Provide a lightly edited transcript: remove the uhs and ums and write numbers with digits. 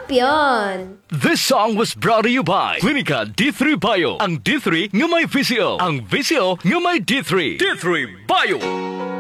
Champion! This song was brought to you by Clinica D3 Bio. Ang D3 nga may VCO. Ang VCO nga may D3. D3 Bio!